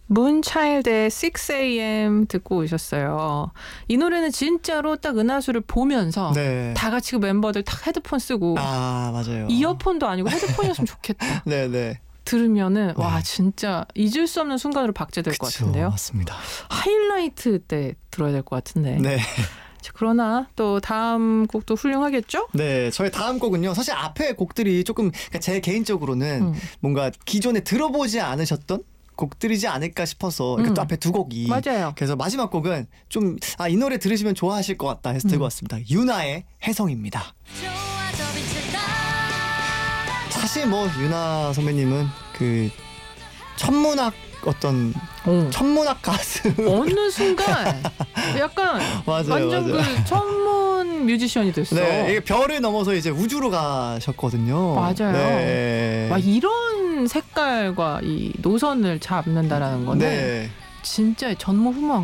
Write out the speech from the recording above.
문차일드의 6am 듣고 오셨어요. 이 노래는 진짜로 딱 은하수를 보면서 네. 다 같이 그 멤버들 딱 헤드폰 쓰고 맞아요. 이어폰도 아니고 헤드폰이었으면 좋겠다. 네네. 들으면은 네. 와 진짜 잊을 수 없는 순간으로 박제될 것 같은데요. 맞습니다. 하이라이트 때 들어야 될 것 같은데. 네. 그러나 또 다음 곡도 훌륭하겠죠? 네, 저희 다음 곡은요. 사실 앞에 곡들이 조금 그러니까 제 개인적으로는 뭔가 기존에 들어보지 않으셨던 곡들이지 않을까 싶어서 또 앞에 두 곡이 맞아요. 그래서 마지막 곡은 좀 이 노래 들으시면 좋아하실 것 같다 해서 들고 왔습니다. 유나의 혜성입니다. 사실 뭐 유나 선배님은 그 천문학 어떤 천문학 가수 어느 순간 약간 맞아요, 완전 맞아요. 그 천문 뮤지션이 됐어. 네, 이게 별을 넘어서 이제 우주로 가셨거든요. 맞아요. 네. 와, 이런 색깔과 이 노선을 잡는다라는 거는 네. 진짜 전무후무한